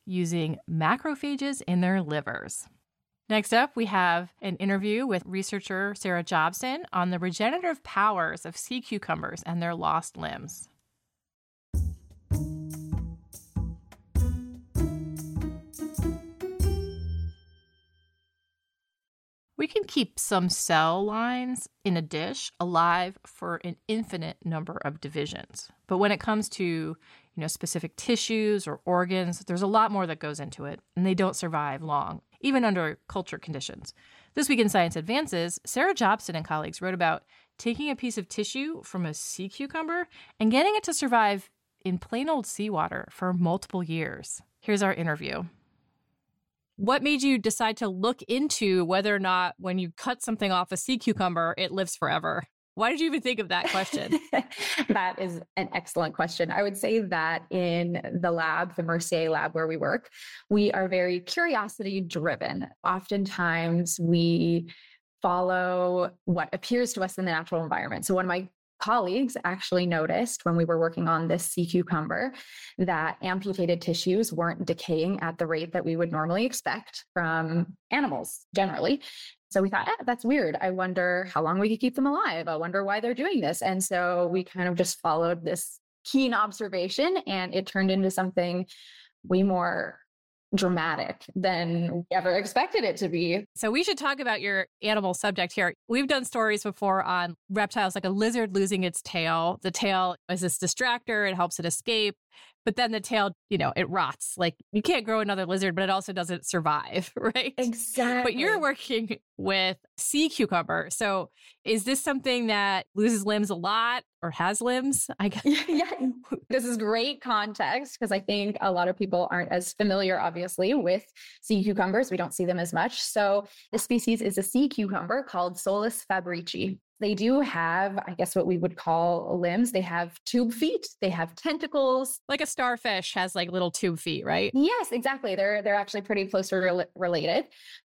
using macrophages in their livers. Next up, we have an interview with researcher Sarah Jobson on the regenerative powers of sea cucumbers and their lost limbs. We can keep some cell lines in a dish alive for an infinite number of divisions. But when it comes to, specific tissues or organs, there's a lot more that goes into it, and they don't survive long, even under culture conditions. This week in Science Advances, Sarah Jobson and colleagues wrote about taking a piece of tissue from a sea cucumber and getting it to survive in plain old seawater for multiple years. Here's our interview. What made you decide to look into whether or not when you cut something off a sea cucumber, it lives forever? Why did you even think of that question? That is an excellent question. I would say that in the lab, the Mercier lab where we work, we are very curiosity driven. Oftentimes we follow what appears to us in the natural environment. So one of my colleagues actually noticed when we were working on this sea cucumber that amputated tissues weren't decaying at the rate that we would normally expect from animals generally. So we thought, that's weird. I wonder how long we could keep them alive. I wonder why they're doing this. And so we kind of just followed this keen observation, and it turned into something way more dramatic than we ever expected it to be. So we should talk about your animal subject here. We've done stories before on reptiles, like a lizard losing its tail. The tail is this distractor. It helps it escape. But then the tail, it rots. Like you can't grow another lizard, but it also doesn't survive, right? Exactly. But you're working with sea cucumber. So is this something that loses limbs a lot or has limbs? I guess. Yeah, this is great context because I think a lot of people aren't as familiar, obviously, with sea cucumbers. We don't see them as much. So this species is a sea cucumber called Solus fabrici. They do have, I guess, what we would call limbs. They have tube feet. They have tentacles. Like a starfish has like little tube feet, right? Yes, exactly. They're actually pretty closely related.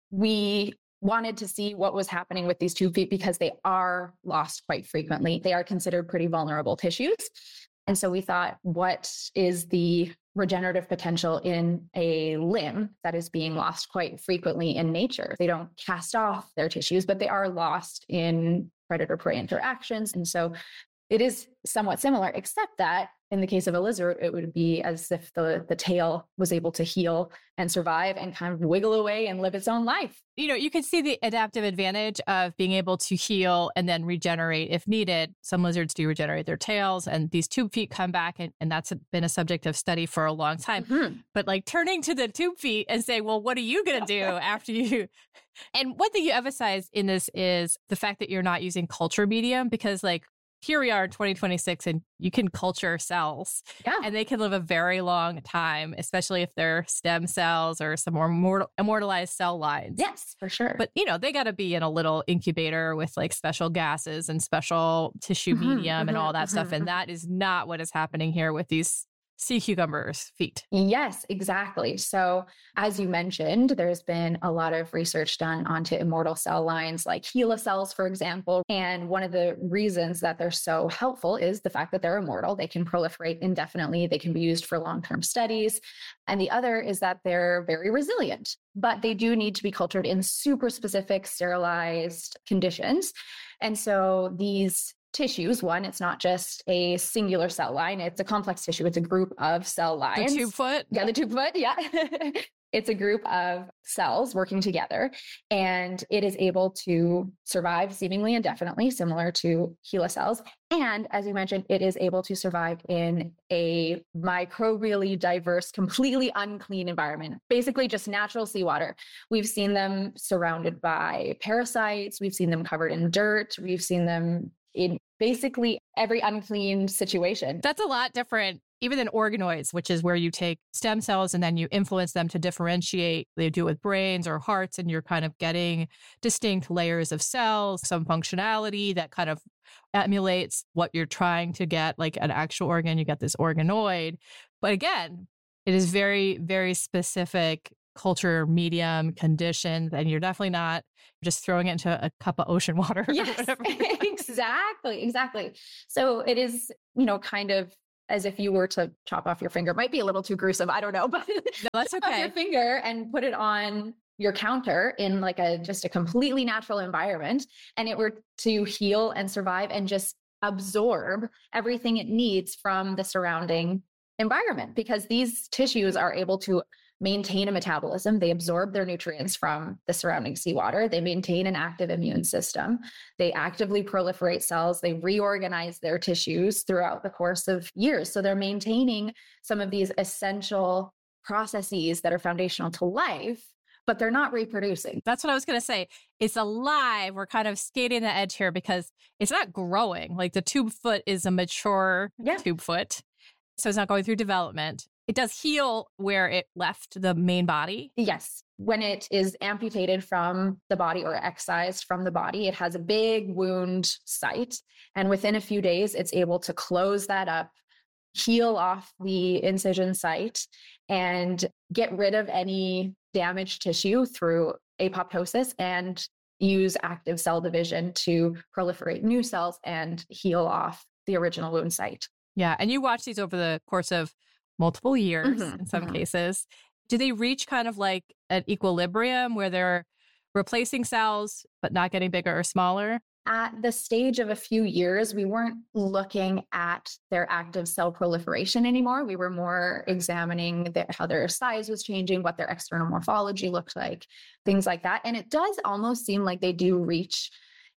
We wanted to see what was happening with these tube feet because they are lost quite frequently. They are considered pretty vulnerable tissues. And so we thought, what is the regenerative potential in a limb that is being lost quite frequently in nature? They don't cast off their tissues, but they are lost in predator-prey interactions. And so it is somewhat similar, except that in the case of a lizard, it would be as if the tail was able to heal and survive and kind of wiggle away and live its own life. You can see the adaptive advantage of being able to heal and then regenerate if needed. Some lizards do regenerate their tails, and these tube feet come back, and that's been a subject of study for a long time. Mm-hmm. But like turning to the tube feet and saying, well, what are you going to do after you... And one thing you emphasize in this is the fact that you're not using culture medium, because like here we are in 2026 and you can culture cells and they can live a very long time, especially if they're stem cells or some more immortalized cell lines. Yes, for sure. But, they got to be in a little incubator with like special gases and special tissue medium and all that stuff. And that is not what is happening here with these sea cucumbers' feet. Yes, exactly. So as you mentioned, there's been a lot of research done onto immortal cell lines like HeLa cells, for example. And one of the reasons that they're so helpful is the fact that they're immortal. They can proliferate indefinitely. They can be used for long-term studies. And the other is that they're very resilient, but they do need to be cultured in super specific sterilized conditions. And so these tissues, one, it's not just a singular cell line. It's a complex tissue. It's a group of cell lines. The tube foot? Yeah, the tube foot. Yeah. It's a group of cells working together, and it is able to survive seemingly indefinitely, similar to HeLa cells. And as you mentioned, it is able to survive in a microbially diverse, completely unclean environment, basically just natural seawater. We've seen them surrounded by parasites. We've seen them covered in dirt. We've seen them in basically every unclean situation. That's a lot different, even than organoids, which is where you take stem cells and then you influence them to differentiate. They do it with brains or hearts, and you're kind of getting distinct layers of cells, some functionality that kind of emulates what you're trying to get, like an actual organ. You get this organoid. But again, it is very, very specific culture, medium, conditions, and you're definitely not just throwing it into a cup of ocean water. Yes, exactly. So it is, kind of as if you were to chop off your finger. It might be a little too gruesome. I don't know, but No, that's chop off your okay. finger and put it on your counter in like just a completely natural environment, and it were to heal and survive and just absorb everything it needs from the surrounding environment, because these tissues are able to maintain a metabolism. They absorb their nutrients from the surrounding seawater. They maintain an active immune system. They actively proliferate cells. They reorganize their tissues throughout the course of years. So they're maintaining some of these essential processes that are foundational to life, but they're not reproducing. That's what I was going to say. It's alive. We're kind of skating the edge here because it's not growing. Like the tube foot is a mature tube foot. So it's not going through development. It does heal where it left the main body. Yes. When it is amputated from the body or excised from the body, it has a big wound site. And within a few days, it's able to close that up, heal off the incision site, and get rid of any damaged tissue through apoptosis and use active cell division to proliferate new cells and heal off the original wound site. Yeah. And you watch these over the course of multiple years in some cases. Do they reach kind of like an equilibrium where they're replacing cells, but not getting bigger or smaller? At the stage of a few years, we weren't looking at their active cell proliferation anymore. We were more examining how their size was changing, what their external morphology looked like, things like that. And it does almost seem like they do reach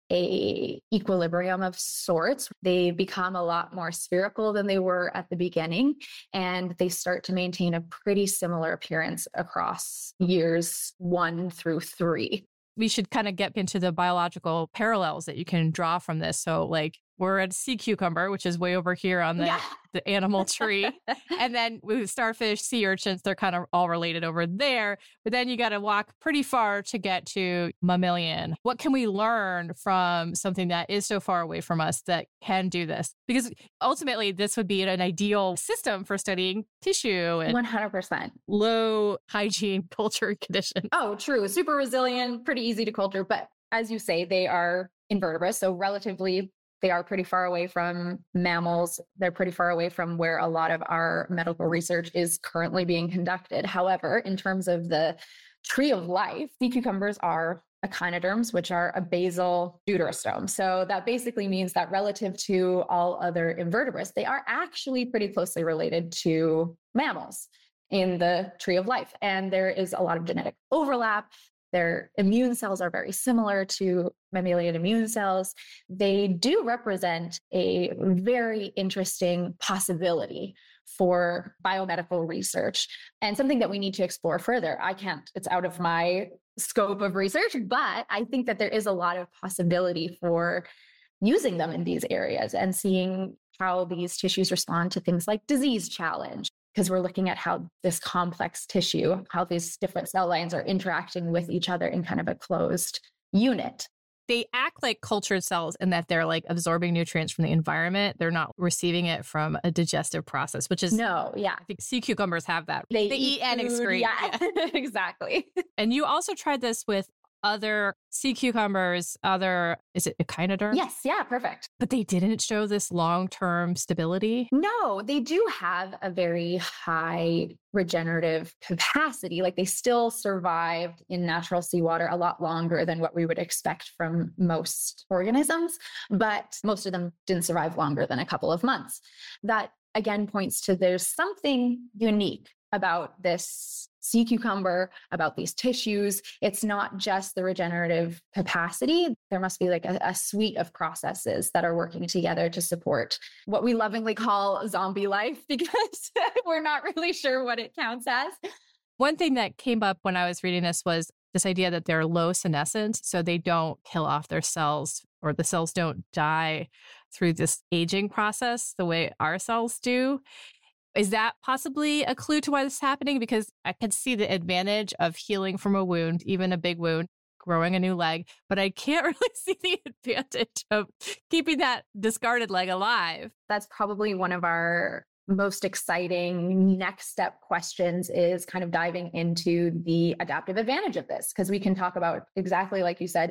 a equilibrium of sorts. They become a lot more spherical than they were at the beginning, and they start to maintain a pretty similar appearance across years 1 through 3. We should kind of get into the biological parallels that you can draw from this. So like we're at sea cucumber, which is way over here on the animal tree. And then with starfish, sea urchins, they're kind of all related over there. But then you got to walk pretty far to get to mammalian. What can we learn from something that is so far away from us that can do this? Because ultimately, this would be an ideal system for studying tissue and 100%. Low hygiene culture conditions. Oh, true. Super resilient, pretty easy to culture. But as you say, they are invertebrates. So relatively, they are pretty far away from mammals. They're pretty far away from where a lot of our medical research is currently being conducted. However, in terms of the tree of life, sea cucumbers are echinoderms, which are a basal deuterostome. So that basically means that relative to all other invertebrates, they are actually pretty closely related to mammals in the tree of life. And there is a lot of genetic overlap. Their immune cells are very similar to mammalian immune cells. They do represent a very interesting possibility for biomedical research and something that we need to explore further. It's out of my scope of research, but I think that there is a lot of possibility for using them in these areas and seeing how these tissues respond to things like disease challenge, because we're looking at how this complex tissue, how these different cell lines are interacting with each other in kind of a closed unit. They act like cultured cells in that they're like absorbing nutrients from the environment. They're not receiving it from a digestive process, which is I think sea cucumbers have that. They eat and excrete. Yeah. Exactly. And you also tried this with other sea cucumbers, is it echinoderms? Yes. Yeah. Perfect. But they didn't show this long-term stability. No, they do have a very high regenerative capacity. Like they still survived in natural seawater a lot longer than what we would expect from most organisms, but most of them didn't survive longer than a couple of months. That again points to there's something unique about this sea cucumber, about these tissues. It's not just the regenerative capacity. There must be like a suite of processes that are working together to support what we lovingly call zombie life, because we're not really sure what it counts as. One thing that came up when I was reading this was this idea that they're low senescent, so they don't kill off their cells, or the cells don't die through this aging process the way our cells do. Is that possibly a clue to why this is happening? Because I can see the advantage of healing from a wound, even a big wound, growing a new leg, but I can't really see the advantage of keeping that discarded leg alive. That's probably one of our most exciting next step questions, is kind of diving into the adaptive advantage of this, because we can talk about exactly like you said,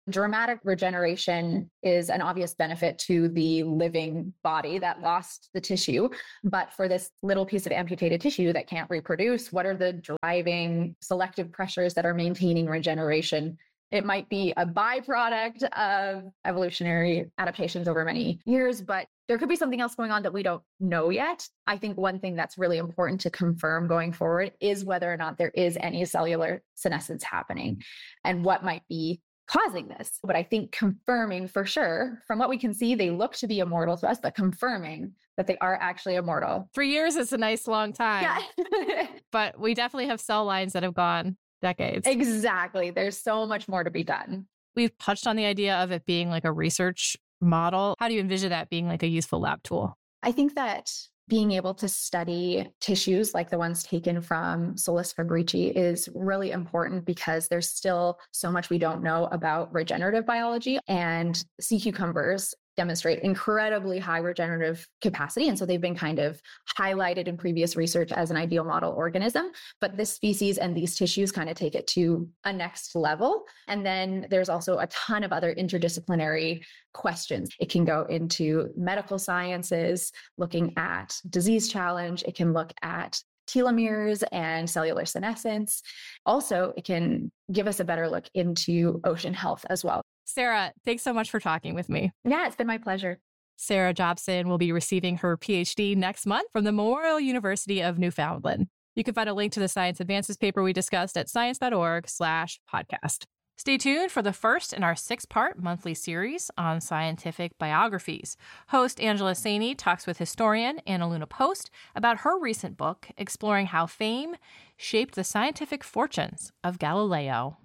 Dramatic regeneration is an obvious benefit to the living body that lost the tissue. But for this little piece of amputated tissue that can't reproduce, what are the driving selective pressures that are maintaining regeneration? It might be a byproduct of evolutionary adaptations over many years, but there could be something else going on that we don't know yet. I think one thing that's really important to confirm going forward is whether or not there is any cellular senescence happening and what might be causing this. But I think confirming for sure, from what we can see, they look to be immortal to us, but confirming that they are actually immortal. 3 years is a nice long time. Yeah. But we definitely have cell lines that have gone decades. Exactly. There's so much more to be done. We've touched on the idea of it being like a research model. How do you envision that being like a useful lab tool? I think that being able to study tissues like the ones taken from Solus fabrici is really important because there's still so much we don't know about regenerative biology, and sea cucumbers demonstrate incredibly high regenerative capacity. And so they've been kind of highlighted in previous research as an ideal model organism. But this species and these tissues kind of take it to a next level. And then there's also a ton of other interdisciplinary questions. It can go into medical sciences, looking at disease challenge. It can look at telomeres and cellular senescence. Also, it can give us a better look into ocean health as well. Sarah, thanks so much for talking with me. Yeah, it's been my pleasure. Sarah Jobson will be receiving her PhD next month from the Memorial University of Newfoundland. You can find a link to the Science Advances paper we discussed at science.org/podcast. Stay tuned for the first in our 6-part monthly series on scientific biographies. Host Angela Saini talks with historian Annaluna Post about her recent book exploring how fame shaped the scientific fortunes of Galileo.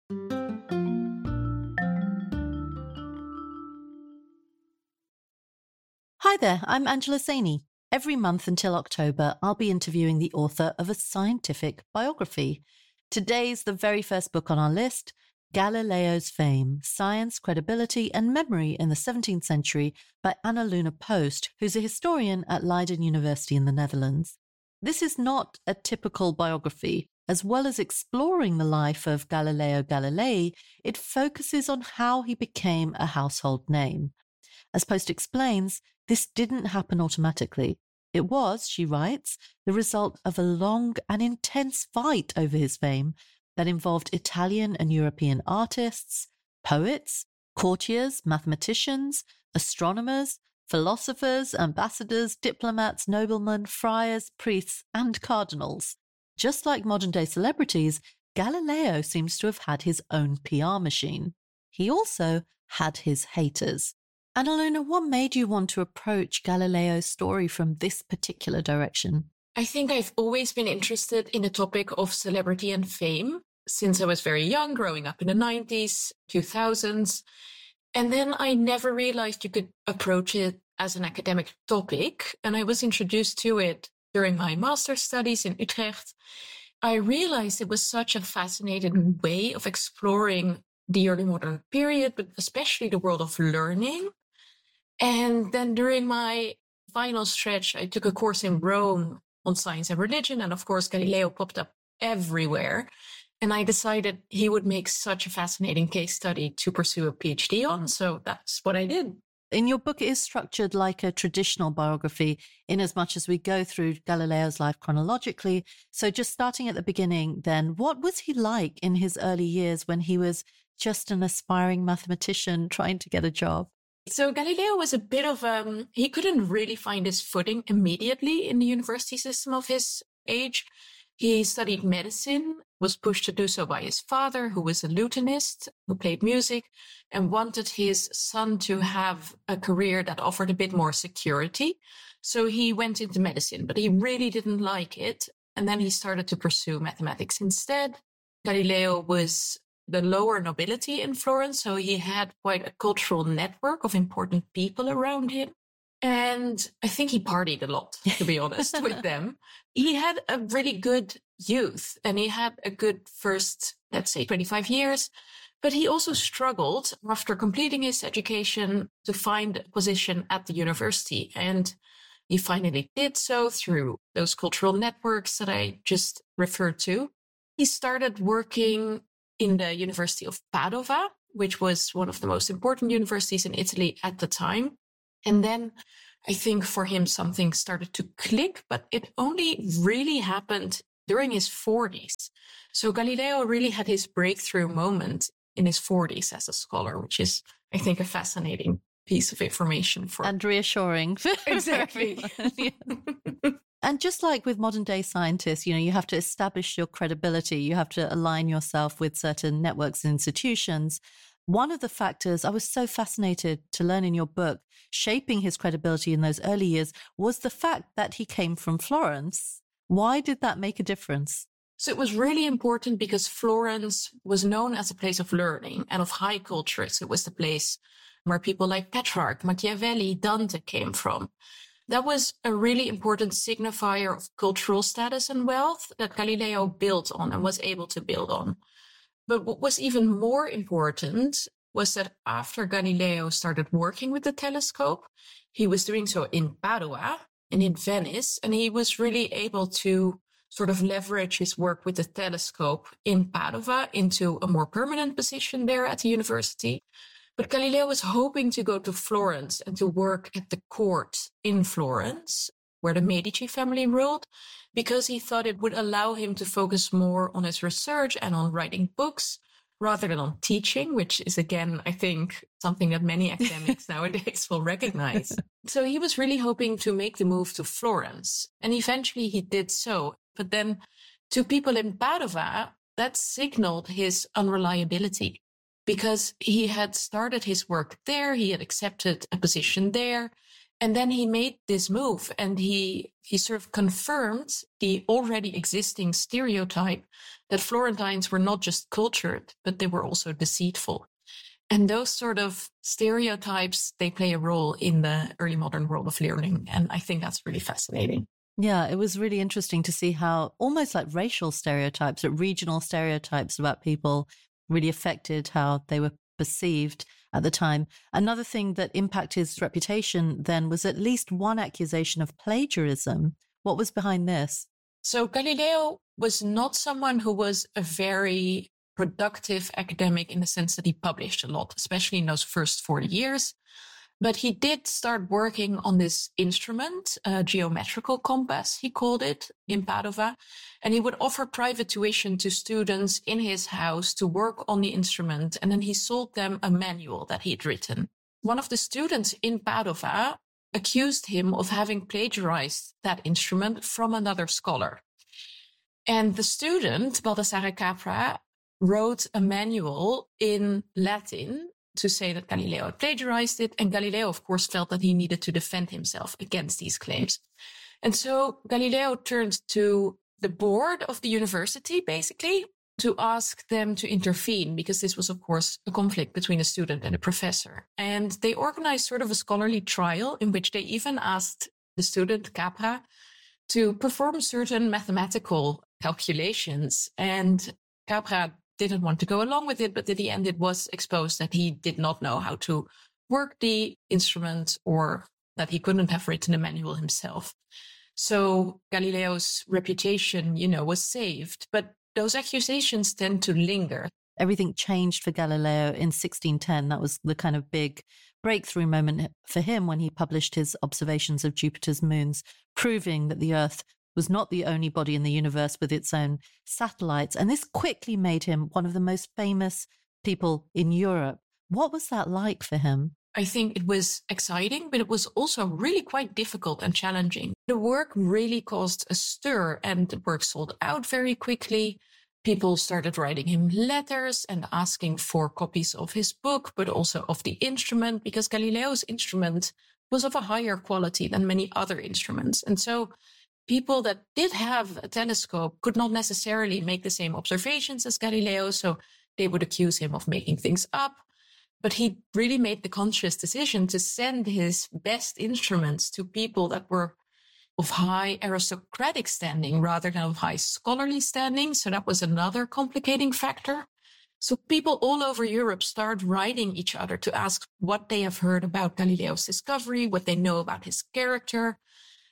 Hi there, I'm Angela Saini. Every month until October, I'll be interviewing the author of a scientific biography. Today's the very first book on our list, Galileo's Fame, Science, Credibility and Memory in the 17th Century by Annaluna Post, who's a historian at Leiden University in the Netherlands. This is not a typical biography. As well as exploring the life of Galileo Galilei, it focuses on how he became a household name. As Post explains, this didn't happen automatically. It was, she writes, the result of a long and intense fight over his fame that involved Italian and European artists, poets, courtiers, mathematicians, astronomers, philosophers, ambassadors, diplomats, noblemen, friars, priests, and cardinals. Just like modern-day celebrities, Galileo seems to have had his own PR machine. He also had his haters. Annaluna, what made you want to approach Galileo's story from this particular direction? I think I've always been interested in the topic of celebrity and fame since I was very young, growing up in the 90s, 2000s. And then I never realized you could approach it as an academic topic. And I was introduced to it during my master's studies in Utrecht. I realized it was such a fascinating way of exploring the early modern period, but especially the world of learning. And then during my final stretch, I took a course in Rome on science and religion. And of course, Galileo popped up everywhere. And I decided he would make such a fascinating case study to pursue a PhD on. So that's what I did. In your book, it is structured like a traditional biography in as much as we go through Galileo's life chronologically. So just starting at the beginning, then, what was he like in his early years when he was just an aspiring mathematician trying to get a job? So Galileo was a bit of he couldn't really find his footing immediately in the university system of his age. He studied medicine, was pushed to do so by his father, who was a lutenist, who played music, and wanted his son to have a career that offered a bit more security. So he went into medicine, but he really didn't like it. And then he started to pursue mathematics instead. Galileo was the lower nobility in Florence, so he had quite a cultural network of important people around him. And I think he partied a lot, to be honest, with them. He had a really good youth and he had a good first, let's say, 25 years. But he also struggled after completing his education to find a position at the university. And he finally did so through those cultural networks that I just referred to. He started working in the University of Padova, which was one of the most important universities in Italy at the time. And then I think for him, something started to click, but it only really happened during his 40s. So Galileo really had his breakthrough moment in his 40s as a scholar, which is, I think, a fascinating piece of information for and reassuring. Exactly. And just like with modern day scientists, you have to establish your credibility. You have to align yourself with certain networks and institutions. One of the factors I was so fascinated to learn in your book, shaping his credibility in those early years, was the fact that he came from Florence. Why did that make a difference? So it was really important because Florence was known as a place of learning and of high culture. So it was the place where people like Petrarch, Machiavelli, Dante came from. That was a really important signifier of cultural status and wealth that Galileo built on and was able to build on. But what was even more important was that after Galileo started working with the telescope, he was doing so in Padua and in Venice, and he was really able to sort of leverage his work with the telescope in Padua into a more permanent position there at the university. But Galileo was hoping to go to Florence and to work at the court in Florence, where the Medici family ruled, because he thought it would allow him to focus more on his research and on writing books rather than on teaching, which is, again, I think, something that many academics nowadays will recognize. So he was really hoping to make the move to Florence, and eventually he did so. But then to people in Padua, that signaled his unreliability, because he had started his work there, he had accepted a position there, and then he made this move, and he sort of confirmed the already existing stereotype that Florentines were not just cultured, but they were also deceitful. And those sort of stereotypes, they play a role in the early modern world of learning. And I think that's really fascinating. Yeah, it was really interesting to see how almost like racial stereotypes or regional stereotypes about people really affected how they were perceived at the time. Another thing that impacted his reputation then was at least one accusation of plagiarism. What was behind this? So Galileo was not someone who was a very productive academic in the sense that he published a lot, especially in those first 40 years. But he did start working on this instrument, a geometrical compass, he called it, in Padova. And he would offer private tuition to students in his house to work on the instrument. And then he sold them a manual that he'd written. One of the students in Padova accused him of having plagiarized that instrument from another scholar. And the student, Baldassare Capra, wrote a manual in Latin to say that Galileo had plagiarized it. And Galileo, of course, felt that he needed to defend himself against these claims. And so Galileo turned to the board of the university, basically, to ask them to intervene, because this was, of course, a conflict between a student and a professor. And they organized sort of a scholarly trial in which they even asked the student, Capra, to perform certain mathematical calculations. And Capra didn't want to go along with it, but at the end it was exposed that he did not know how to work the instrument, or that he couldn't have written a manual himself. So Galileo's reputation, was saved. But those accusations tend to linger. Everything changed for Galileo in 1610. That was the kind of big breakthrough moment for him when he published his observations of Jupiter's moons, proving that the Earth was not the only body in the universe with its own satellites. And this quickly made him one of the most famous people in Europe. What was that like for him? I think it was exciting, but it was also really quite difficult and challenging. The work really caused a stir, and the work sold out very quickly. People started writing him letters and asking for copies of his book, but also of the instrument, because Galileo's instrument was of a higher quality than many other instruments. And so people that did have a telescope could not necessarily make the same observations as Galileo, so they would accuse him of making things up. But he really made the conscious decision to send his best instruments to people that were of high aristocratic standing rather than of high scholarly standing. So that was another complicating factor. So people all over Europe start writing each other to ask what they have heard about Galileo's discovery, what they know about his character.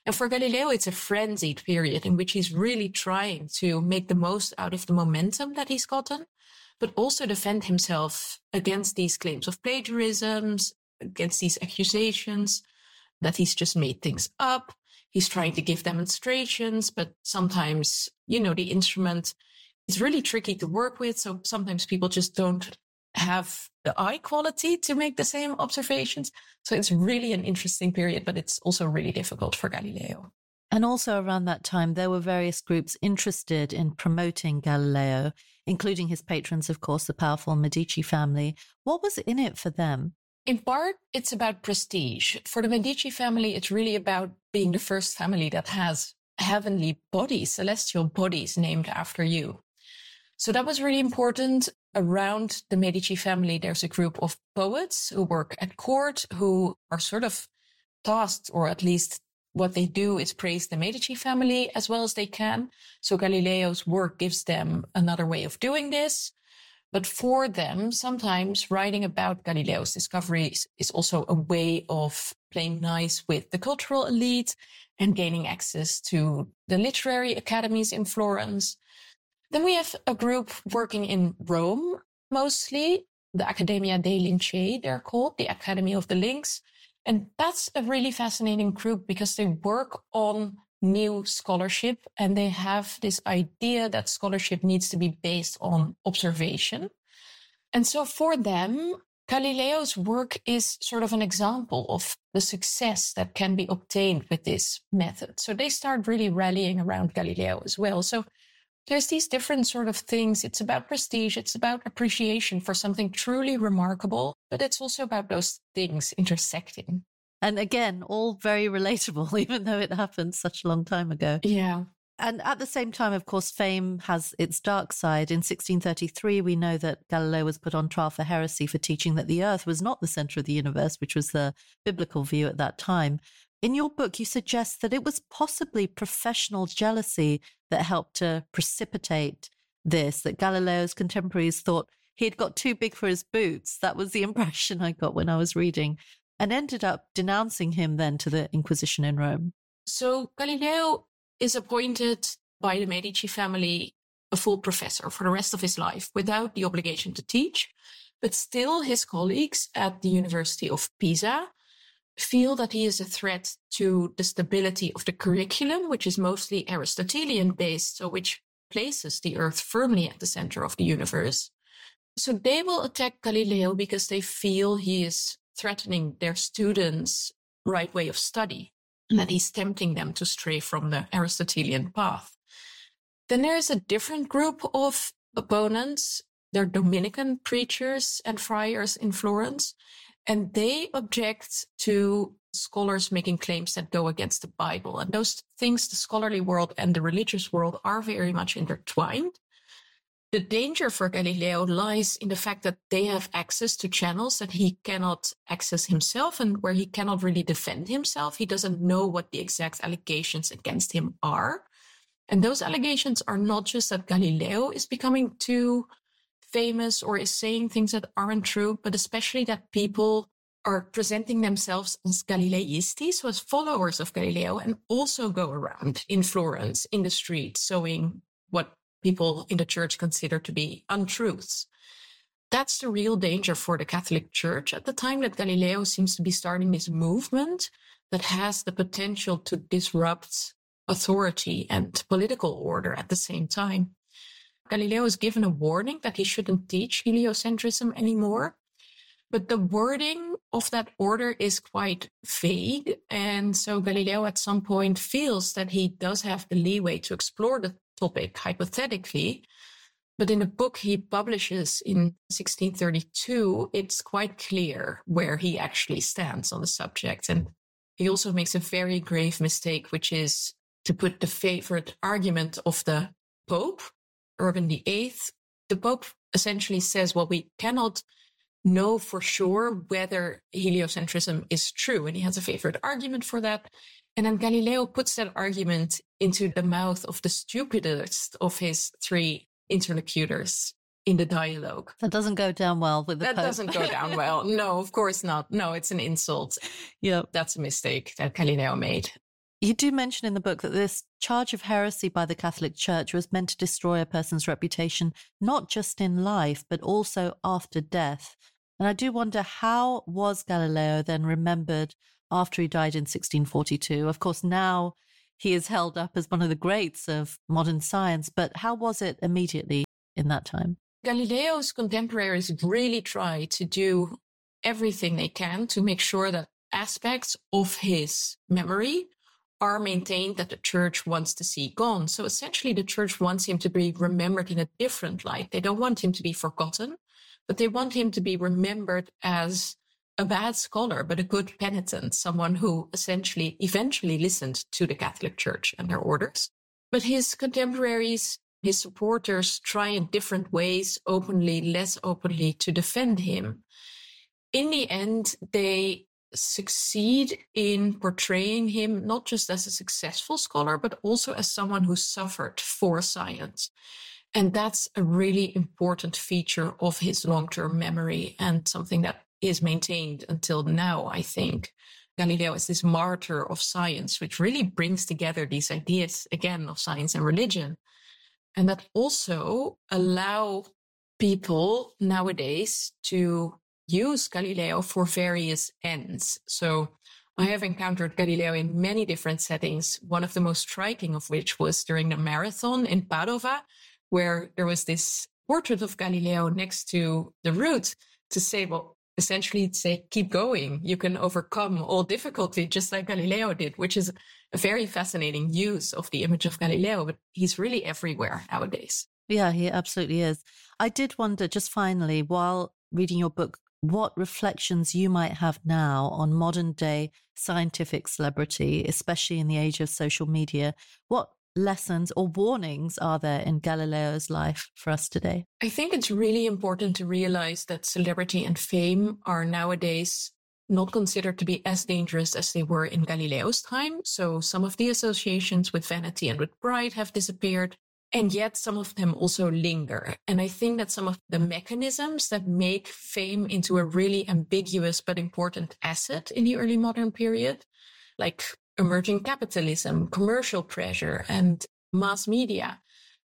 And for Galileo, it's a frenzied period in which he's really trying to make the most out of the momentum that he's gotten, but also defend himself against these claims of plagiarisms, against these accusations that he's just made things up. He's trying to give demonstrations, but sometimes, the instrument is really tricky to work with. So sometimes people just don't have the eye quality to make the same observations. So it's really an interesting period, but it's also really difficult for Galileo. And also around that time, there were various groups interested in promoting Galileo, including his patrons, of course, the powerful Medici family. What was in it for them? In part, it's about prestige. For the Medici family, it's really about being the first family that has heavenly bodies, celestial bodies named after you. So that was really important. Around the Medici family, there's a group of poets who work at court, who are sort of tasked, or at least what they do is praise the Medici family as well as they can. So Galileo's work gives them another way of doing this. But for them, sometimes writing about Galileo's discoveries is also a way of playing nice with the cultural elite and gaining access to the literary academies in Florence. Then we have a group working in Rome, mostly, the Accademia dei Lincei, they're called, the Academy of the Links. And that's a really fascinating group because they work on new scholarship, and they have this idea that scholarship needs to be based on observation. And so for them, Galileo's work is sort of an example of the success that can be obtained with this method. So they start really rallying around Galileo as well. So there's these different sort of things. It's about prestige. It's about appreciation for something truly remarkable, but it's also about those things intersecting. And again, all very relatable, even though it happened such a long time ago. Yeah. And at the same time, of course, fame has its dark side. In 1633, we know that Galileo was put on trial for heresy for teaching that the Earth was not the center of the universe, which was the biblical view at that time. In your book, you suggest that it was possibly professional jealousy that helped to precipitate this, that Galileo's contemporaries thought he had got too big for his boots. That was the impression I got when I was reading, and ended up denouncing him then to the Inquisition in Rome. So Galileo is appointed by the Medici family a full professor for the rest of his life without the obligation to teach. But still, his colleagues at the University of Pisa feel that he is a threat to the stability of the curriculum, which is mostly Aristotelian based, so which places the Earth firmly at the center of the universe. So they will attack Galileo because they feel he is threatening their students' right way of study, and that he's tempting them to stray from the Aristotelian path. Then there's a different group of opponents. They're Dominican preachers and friars in Florence, and they object to scholars making claims that go against the Bible. And those things, the scholarly world and the religious world, are very much intertwined. The danger for Galileo lies in the fact that they have access to channels that he cannot access himself and where he cannot really defend himself. He doesn't know what the exact allegations against him are. And those allegations are not just that Galileo is becoming too famous or is saying things that aren't true, but especially that people are presenting themselves as Galileisti, so as followers of Galileo, and also go around in Florence, in the streets, sowing what people in the church consider to be untruths. That's the real danger for the Catholic Church at the time, that Galileo seems to be starting this movement that has the potential to disrupt authority and political order at the same time. Galileo is given a warning that he shouldn't teach heliocentrism anymore, but the wording of that order is quite vague, and so Galileo at some point feels that he does have the leeway to explore the topic hypothetically. But in the book he publishes in 1632, it's quite clear where he actually stands on the subject. And he also makes a very grave mistake, which is to put the favorite argument of the Pope, Urban VIII. The Pope essentially says, well, we cannot know for sure whether heliocentrism is true. And he has a favorite argument for that. And then Galileo puts that argument into the mouth of the stupidest of his three interlocutors in the dialogue. That doesn't go down well with the Pope. That doesn't go down well. No, of course not. No, it's an insult. Yeah, that's a mistake that Galileo made. You do mention in the book that this charge of heresy by the Catholic Church was meant to destroy a person's reputation, not just in life, but also after death. And I do wonder, how was Galileo then remembered after he died in 1642? Of course, now he is held up as one of the greats of modern science, but how was it immediately in that time? Galileo's contemporaries really tried to do everything they can to make sure that aspects of his memory are maintained that the church wants to see gone. So essentially, the church wants him to be remembered in a different light. They don't want him to be forgotten, but they want him to be remembered as a bad scholar, but a good penitent, someone who eventually listened to the Catholic Church and their orders. But his contemporaries, his supporters, try in different ways, openly, less openly, to defend him. In the end, they succeed in portraying him not just as a successful scholar, but also as someone who suffered for science. And that's a really important feature of his long-term memory, and something that is maintained until now, I think. Galileo is this martyr of science, which really brings together these ideas, again, of science and religion, and that also allow people nowadays to use Galileo for various ends. So I have encountered Galileo in many different settings, one of the most striking of which was during the marathon in Padova, where there was this portrait of Galileo next to the route to say, well, essentially say, keep going. You can overcome all difficulty, just like Galileo did, which is a very fascinating use of the image of Galileo, but he's really everywhere nowadays. Yeah, he absolutely is. I did wonder, just finally, while reading your book, what reflections you might have now on modern day scientific celebrity, especially in the age of social media. What lessons or warnings are there in Galileo's life for us today? I think it's really important to realize that celebrity and fame are nowadays not considered to be as dangerous as they were in Galileo's time. So some of the associations with vanity and with pride have disappeared. And yet some of them also linger. And I think that some of the mechanisms that make fame into a really ambiguous but important asset in the early modern period, like emerging capitalism, commercial pressure, and mass media,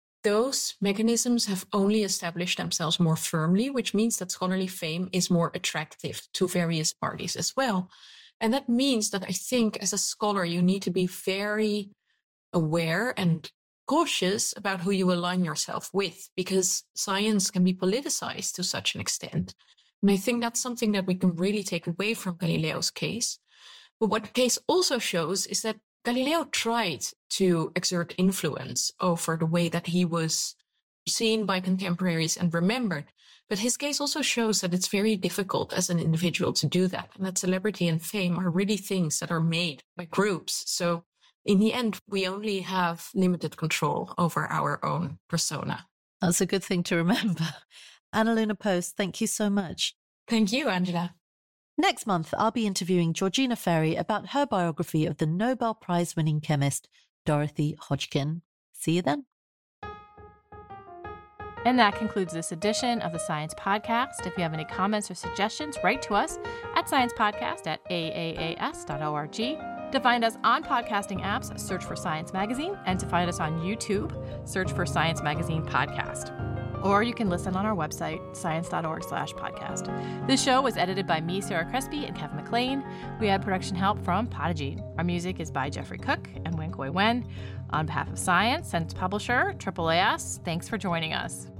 those mechanisms have only established themselves more firmly, which means that scholarly fame is more attractive to various parties as well. And that means that I think as a scholar, you need to be very aware and cautious about who you align yourself with, because science can be politicized to such an extent. And I think that's something that we can really take away from Galileo's case. But what the case also shows is that Galileo tried to exert influence over the way that he was seen by contemporaries and remembered. But his case also shows that it's very difficult as an individual to do that, and that celebrity and fame are really things that are made by groups. So in the end, we only have limited control over our own persona. That's a good thing to remember. Anna-Luna Post, thank you so much. Thank you, Angela. Next month, I'll be interviewing Georgina Ferry about her biography of the Nobel Prize-winning chemist, Dorothy Hodgkin. See you then. And that concludes this edition of the Science Podcast. If you have any comments or suggestions, write to us at sciencepodcast@aaas.org. To find us on podcasting apps, search for Science Magazine, and to find us on YouTube, search for Science Magazine Podcast. Or you can listen on our website, science.org/podcast. This show was edited by me, Sarah Crespi, and Kevin McLean. We had production help from Podigy. Our music is by Jeffrey Cook and Winkoi Wen. On behalf of Science and its publisher, AAAS, thanks for joining us.